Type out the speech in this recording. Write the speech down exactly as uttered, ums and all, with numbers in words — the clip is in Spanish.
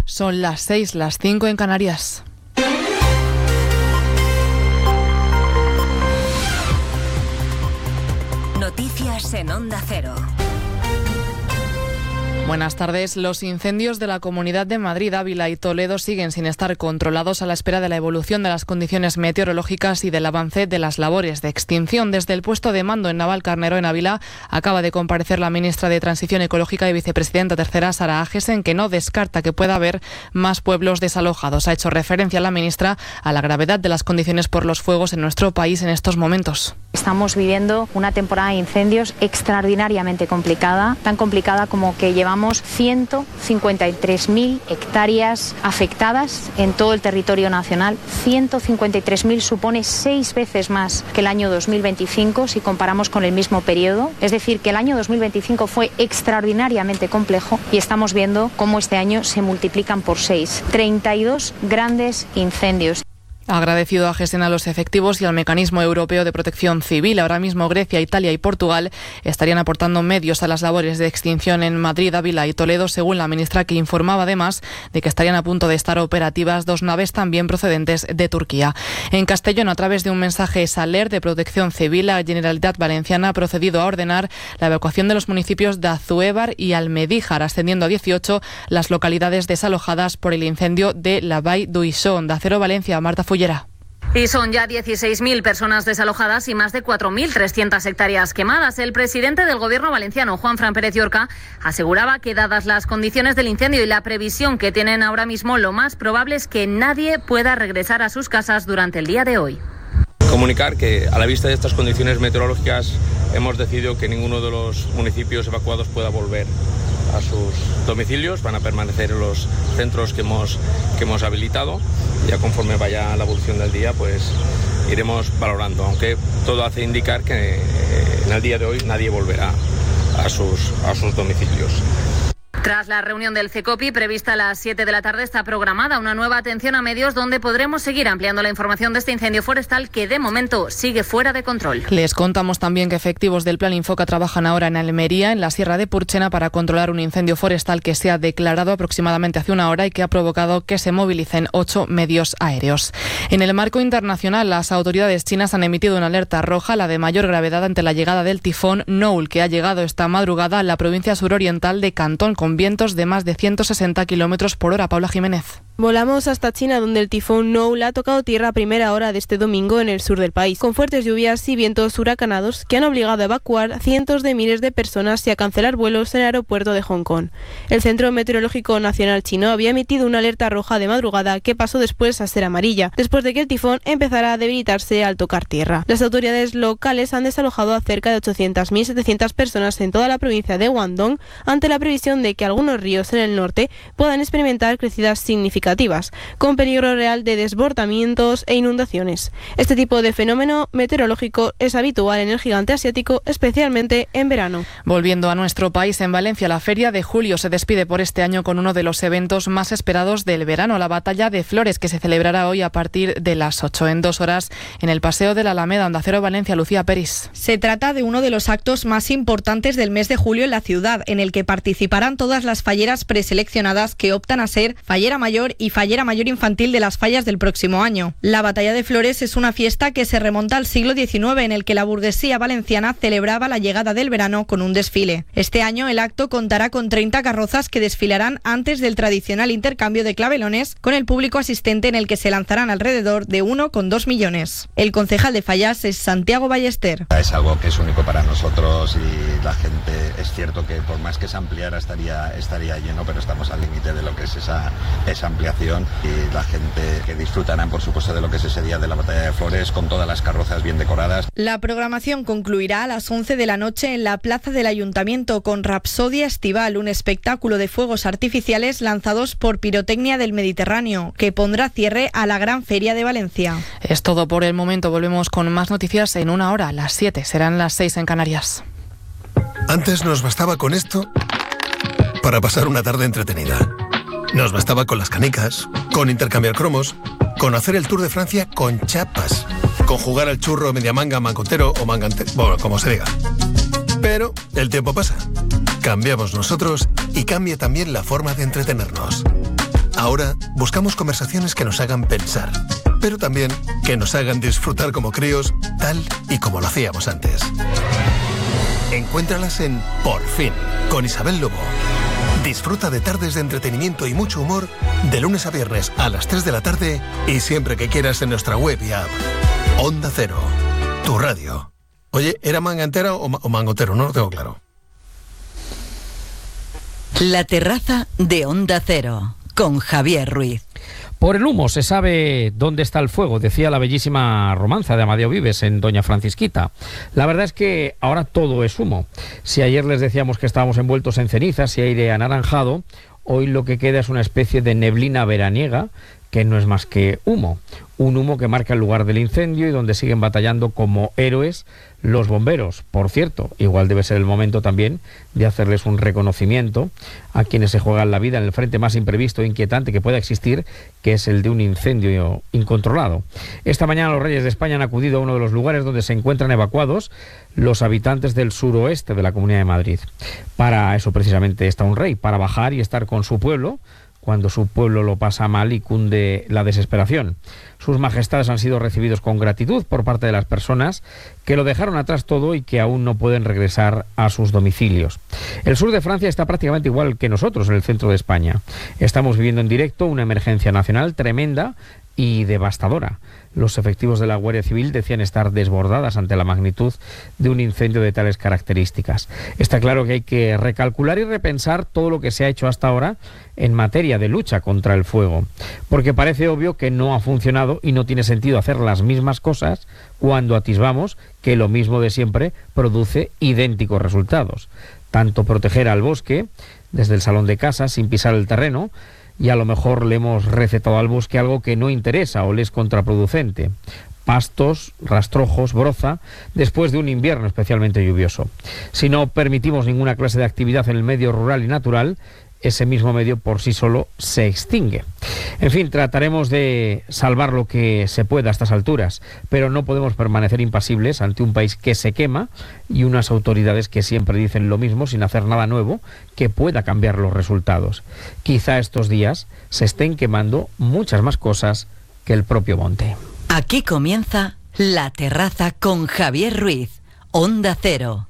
Son las seis, las cinco en Canarias. Noticias en Onda Cero. Buenas tardes. Los incendios de la Comunidad de Madrid, Ávila y Toledo siguen sin estar controlados a la espera de la evolución de las condiciones meteorológicas y del avance de las labores de extinción. Desde el puesto de mando en Navalcarnero, en Ávila, acaba de comparecer la ministra de Transición Ecológica y vicepresidenta tercera, Sara Agesen, que no descarta que pueda haber más pueblos desalojados. Ha hecho referencia la ministra a la gravedad de las condiciones por los fuegos en nuestro país en estos momentos. Estamos viviendo una temporada de incendios extraordinariamente complicada, tan complicada como que llevamos ciento cincuenta y tres mil hectáreas afectadas en todo el territorio nacional. ciento cincuenta y tres mil supone seis veces más que el año dos mil veinticinco si comparamos con el mismo periodo. Es decir, que el año dos mil veinticinco fue extraordinariamente complejo y estamos viendo cómo este año se multiplican por seis. treinta y dos grandes incendios. Ha agradecido a Agesen a los efectivos y al Mecanismo Europeo de Protección Civil. Ahora mismo Grecia, Italia y Portugal estarían aportando medios a las labores de extinción en Madrid, Ávila y Toledo, según la ministra, que informaba además de que estarían a punto de estar operativas dos naves también procedentes de Turquía. En Castellón, a través de un mensaje Saler de Protección Civil, la Generalitat Valenciana ha procedido a ordenar la evacuación de los municipios de Azuévar y Almedíjar, ascendiendo a dieciocho las localidades desalojadas por el incendio de la Vall d'Uixó. De Acero Valencia, Marta Fuller. Y son ya dieciséis mil personas desalojadas y más de cuatro mil trescientas hectáreas quemadas. El presidente del Gobierno valenciano, Juanfran Pérez Llorca, aseguraba que, dadas las condiciones del incendio y la previsión que tienen ahora mismo, lo más probable es que nadie pueda regresar a sus casas durante el día de hoy. Comunicar que, a la vista de estas condiciones meteorológicas, hemos decidido que ninguno de los municipios evacuados pueda volver a sus domicilios. Van a permanecer en los centros que hemos, que hemos habilitado. Ya conforme vaya la evolución del día, pues iremos valorando, aunque todo hace indicar que eh, en el día de hoy nadie volverá a sus, a sus domicilios. Tras la reunión del CECOPI prevista a las siete de la tarde, está programada una nueva atención a medios donde podremos seguir ampliando la información de este incendio forestal que de momento sigue fuera de control. Les contamos también que efectivos del Plan Infoca trabajan ahora en Almería, en la Sierra de Purchena, para controlar un incendio forestal que se ha declarado aproximadamente hace una hora y que ha provocado que se movilicen ocho medios aéreos. En el marco internacional, las autoridades chinas han emitido una alerta roja, la de mayor gravedad, ante la llegada del tifón Noul, que ha llegado esta madrugada a la provincia suroriental de Cantón, con vientos de más de ciento sesenta kilómetros por hora. Paula Jiménez. Volamos hasta China, donde el tifón Noul ha tocado tierra a primera hora de este domingo en el sur del país, con fuertes lluvias y vientos huracanados que han obligado a evacuar a cientos de miles de personas y a cancelar vuelos en el aeropuerto de Hong Kong. El Centro Meteorológico Nacional chino había emitido una alerta roja de madrugada que pasó después a ser amarilla, después de que el tifón empezara a debilitarse al tocar tierra. Las autoridades locales han desalojado a cerca de ochocientas mil setecientas personas en toda la provincia de Guangdong, ante la previsión de que algunos ríos en el norte puedan experimentar crecidas significativas, con peligro real de desbordamientos e inundaciones. Este tipo de fenómeno meteorológico es habitual en el gigante asiático, especialmente en verano. Volviendo a nuestro país, en Valencia, la Feria de Julio se despide por este año con uno de los eventos más esperados del verano, la Batalla de Flores, que se celebrará hoy a partir de las ocho, en dos horas, en el Paseo de la Alameda. Onda Cero Valencia, Lucía Peris. Se trata de uno de los actos más importantes del mes de julio en la ciudad, en el que participarán todas las falleras preseleccionadas que optan a ser fallera mayor y fallera mayor infantil de las fallas del próximo año. La Batalla de Flores es una fiesta que se remonta al siglo diecinueve, en el que la burguesía valenciana celebraba la llegada del verano con un desfile. Este año el acto contará con treinta carrozas que desfilarán antes del tradicional intercambio de clavelones con el público asistente, en el que se lanzarán alrededor de uno coma dos millones. El concejal de Fallas es Santiago Ballester. Es algo que es único para nosotros y la gente, es cierto que por más que se ampliara estaría, estaría lleno, pero estamos al límite de lo que es esa, esa ampliación, y la gente que disfrutarán, por supuesto, de lo que es ese día de la Batalla de Flores, con todas las carrozas bien decoradas. La programación concluirá a las once de la noche en la plaza del Ayuntamiento con Rapsodia Estival, un espectáculo de fuegos artificiales lanzados por Pirotecnia del Mediterráneo, que pondrá cierre a la Gran Feria de Valencia. Es todo por el momento. Volvemos con más noticias en una hora, las siete. Serán las seis en Canarias. Antes nos bastaba con esto para pasar una tarde entretenida. Nos bastaba con las canicas, con intercambiar cromos, con hacer el Tour de Francia con chapas, con jugar al churro, media manga, mangotero o mangante, bueno, como se diga. Pero el tiempo pasa, cambiamos nosotros y cambia también la forma de entretenernos. Ahora buscamos conversaciones que nos hagan pensar, pero también que nos hagan disfrutar como críos, tal y como lo hacíamos antes. Encuéntralas en Por Fin, con Isabel Lobo. Disfruta de tardes de entretenimiento y mucho humor de lunes a viernes a las tres de la tarde y siempre que quieras en nuestra web y app. Onda Cero, tu radio. Oye, ¿era manga entera o, ma- o mangotero? No lo tengo claro. La terraza de Onda Cero, con Javier Ruiz. Por el humo se sabe dónde está el fuego, decía la bellísima romanza de Amadeo Vives en Doña Francisquita. La verdad es que ahora todo es humo. Si ayer les decíamos que estábamos envueltos en cenizas y aire anaranjado, hoy lo que queda es una especie de neblina veraniega que no es más que humo. Un humo que marca el lugar del incendio y donde siguen batallando como héroes los bomberos. Por cierto, igual debe ser el momento también de hacerles un reconocimiento a quienes se juegan la vida en el frente más imprevisto e inquietante que pueda existir, que es el de un incendio incontrolado. Esta mañana los Reyes de España han acudido a uno de los lugares donde se encuentran evacuados los habitantes del suroeste de la Comunidad de Madrid. Para eso precisamente está un rey, para bajar y estar con su pueblo cuando su pueblo lo pasa mal y cunde la desesperación. Sus majestades han sido recibidos con gratitud por parte de las personas que lo dejaron atrás todo y que aún no pueden regresar a sus domicilios. El sur de Francia está prácticamente igual que nosotros en el centro de España. Estamos viviendo en directo una emergencia nacional tremenda y devastadora. Los efectivos de la Guardia Civil decían estar desbordadas ante la magnitud de un incendio de tales características. Está claro que hay que recalcular y repensar todo lo que se ha hecho hasta ahora en materia de lucha contra el fuego, porque parece obvio que no ha funcionado y no tiene sentido hacer las mismas cosas cuando atisbamos que lo mismo de siempre produce idénticos resultados. Tanto proteger al bosque desde el salón de casa sin pisar el terreno, y a lo mejor le hemos recetado al bosque algo que no interesa o le es contraproducente. Pastos, rastrojos, broza, después de un invierno especialmente lluvioso. Si no permitimos ninguna clase de actividad en el medio rural y natural, ese mismo medio por sí solo se extingue. En fin, trataremos de salvar lo que se pueda a estas alturas, pero no podemos permanecer impasibles ante un país que se quema y unas autoridades que siempre dicen lo mismo sin hacer nada nuevo que pueda cambiar los resultados. Quizá estos días se estén quemando muchas más cosas que el propio monte. Aquí comienza La Terraza con Javier Ruiz, Onda Cero.